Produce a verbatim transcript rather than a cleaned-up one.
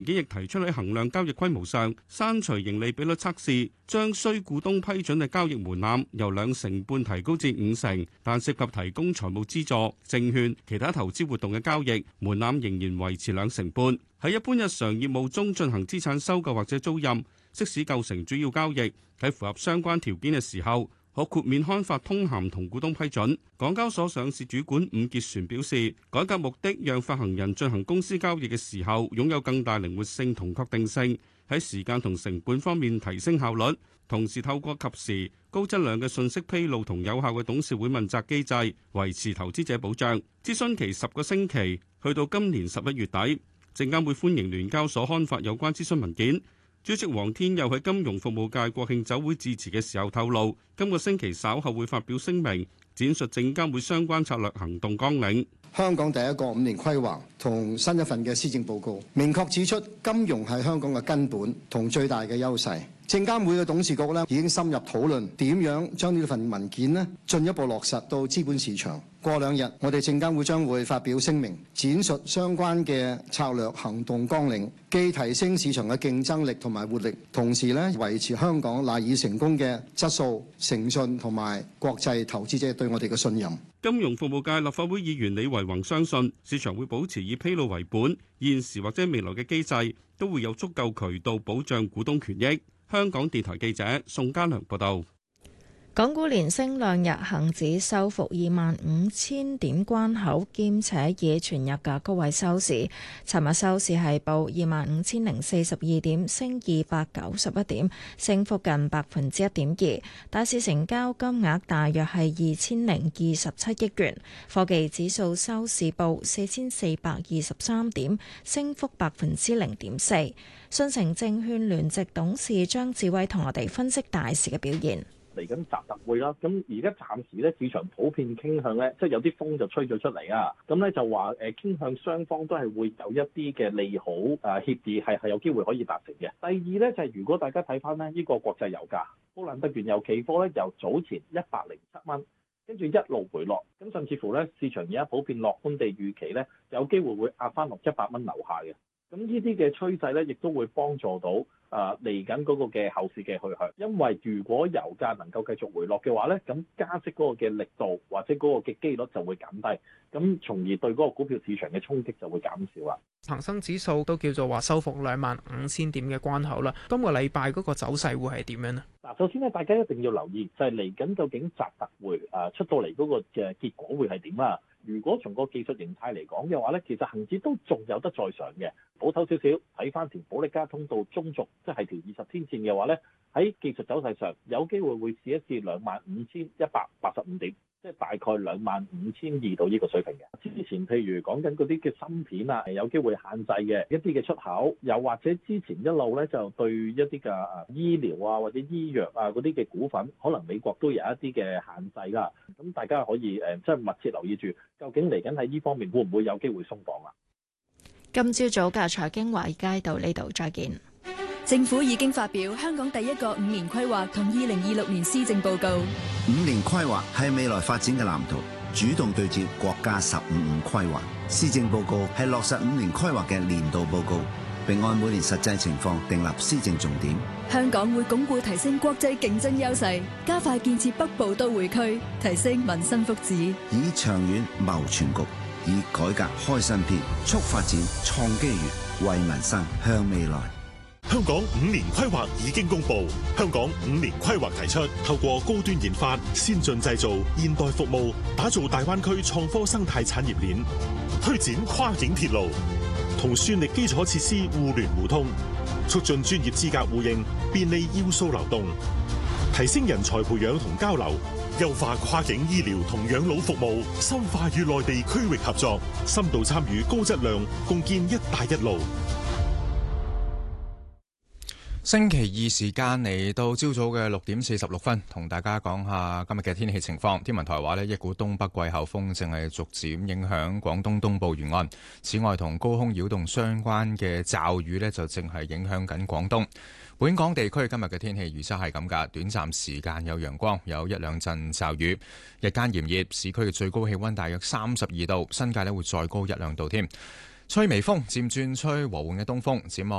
亦提出喺衡量交易規模上刪除盈利比率測試，將需股東批准嘅交易門檻由兩成半提高至五成，但涉及提供財務資助、證券、其他投資活動嘅交易門檻仍然維持兩成半。喺一般日常業務中進行資產收購或者租賃，即使構成主要交易，喺符合相關條件嘅時候，可豁免刊發通函同股東批准。港交所上市主管伍潔璇表示，改革目的讓發行人進行公司交易嘅時候擁有更大靈活性同確定性，喺時間同成本方面提升效率，同時透過及時高質量嘅信息披露同有效嘅董事會問責機制，維持投資者保障。諮詢期十個星期，去到今年十一月底。證監會歡迎聯交所刊發有關諮詢文件。主席黃天佑喺金融服務界國慶酒會致辭嘅時候透露，今個星期稍後會發表聲明，展述證監會相關策略行動綱領。 香港第一個五年規劃同新一份嘅施政報告，明確指出金融係香港嘅根本同最大嘅優勢。證監會嘅董事局咧已經深入討論點樣將呢份文件咧進一步落實到資本市場。過兩日，我哋證監會將會發表聲明，展述相關嘅策略行動綱領，既提升市場嘅競爭力同埋活力，同時咧維持香港賴以成功嘅質素、誠信同埋國際投資者對我哋嘅信任。 金融服務界立法會議員李維宏相信，市場會保持以披露為本，現時或者未來嘅機制都會有足夠渠道保障股東權益。香港電台記者宋家良報道。 港股連升兩日，恒指收復二萬五千點關口，兼且以全日嘅高位收市。尋日收市係報二萬五千零四十二點，升二百九十一點，升幅近百分之一點二。大市成交金額大約係二千零二十七億元。科技指數收市報四千四百二十三點，升幅百分之零點四。信誠證券聯席董事張志威同我哋分析大市嘅表現。 嚟緊習特會啦，咁而家暫時咧市場普遍傾向咧，即係有啲風就吹咗出嚟啊，咁咧就話誒傾向雙方都係會有一啲嘅利好誒協議係係有機會可以達成嘅。第二咧就係、是、如果大家睇翻咧呢個國際油價，布蘭特原油期貨咧由早前一百零七蚊，跟住一路回落，咁甚至乎咧市場而家普遍樂觀地預期咧有機會會壓翻落一百蚊樓下嘅。咁呢啲嘅趨勢咧，亦都會幫助到啊嚟緊嗰個嘅後市嘅去向。因為如果油價能夠繼續回落嘅話咧，咁加息嗰個嘅力度或者嗰個嘅機率就會減低，咁從而對嗰個股票市場嘅衝擊就會減少啦。 恒生指數都叫做話收復兩萬五千點嘅關口啦。今個禮拜嗰個走勢會係點樣呢？嗱，首先咧，大家一定要留意就係嚟緊究竟習特會啊出到嚟嗰個嘅結果會係點啦。如果從個技術形態嚟講嘅話咧，其實恒指都仲有得再上嘅。保守少少睇翻條保力加通道中軸，即係條二十天線嘅話咧，喺技術走勢上有機會會試一試兩萬五千一百八十五點，即係大概兩萬五千二到呢個水平嘅。之前譬如講緊嗰啲嘅芯片啊，有機會限制嘅一啲嘅出口，又或者之前一路咧就對一啲嘅啊醫療啊或者醫藥啊嗰啲嘅股份，可能美國都有一啲嘅限制啦。咁大家可以誒即係密切留意住，究竟嚟緊喺呢方面會唔會有機會鬆綁啊？ 今朝早嘅財經華爾街到呢度再見。 政府已經發表香港第一個五年規劃同二零二六年施政報告。 五年規劃係未來發展嘅藍圖，主動對接國家十五五規劃。施政報告係落實五年規劃嘅年度報告，並按每年實際情況訂立施政重點。 香港會鞏固提升國際競爭優勢，加快建設北部都會區，提升民生福祉， 以長遠謀全局，以改革開新篇，促發展創機遇，為民生向未來。 香港五年規劃已經公布，香港五年規劃提出，透過高端研發、先進製造、現代服務，打造大灣區創科生態產業鏈，推展跨境鐵路，同算力基礎設施互聯互通，促進專業資格互認，便利要素流動，提升人才培養同交流，優化跨境醫療同養老服務，深化與內地區域合作，深度參與高質量共建一帶一路。 星期二時間嚟到朝早嘅六點四十六分，同大家講下今日嘅天氣情況。天文台話呢，一股東北季候風正係逐漸影響廣東東部沿岸。此外，同高空擾動相關嘅驟雨呢，就正係影響緊廣東。本港地區今日嘅天氣預測係咁噶，短暫時間有陽光，有一兩陣驟雨，日間炎熱，市區嘅最高氣溫大約三十二度，新界呢會再高一兩度添。 吹微風，漸轉吹和緩嘅東風。展望